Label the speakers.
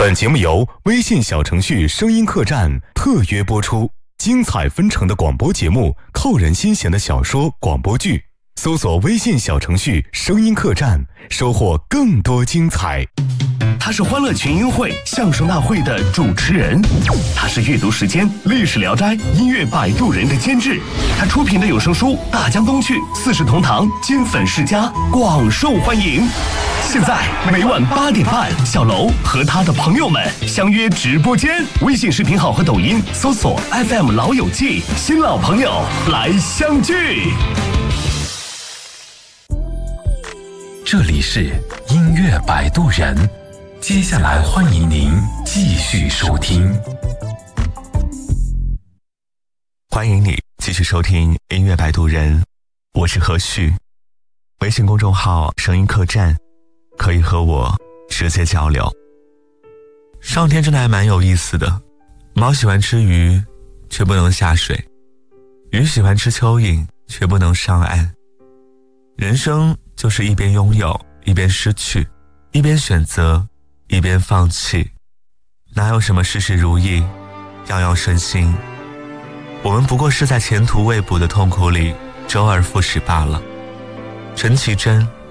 Speaker 1: 本节目由微信小程序声音客栈特约播出，精彩纷呈的广播节目，扣人心弦的小说广播剧，搜索微信小程序声音客栈，收获更多精彩。
Speaker 2: 他是欢乐群英会相声大会的主持人，他是阅读时间历史聊斋音乐摆渡人的监制，他出品的有声书《大江东去》《四世同堂》金粉世家广受欢迎。现在每晚8点半，小楼和他的朋友们相约直播间，微信视频号和抖音搜索 FM 老友记，新老朋友来相聚。
Speaker 3: 这里是音乐摆渡人，接下来欢迎您继续收听。
Speaker 4: 欢迎你继续收听音乐摆渡人，我是何旭。微信公众号声音客栈可以和我直接交流。上天真的还蛮有意思的，猫喜欢吃鱼却不能下水，鱼喜欢吃蚯蚓却不能上岸。人生就是一边拥有一边失去，一边选择一边放弃，哪有什么事事如意样样顺心。我们不过是在前途未卜的痛苦里周而复始罢了。陈绮贞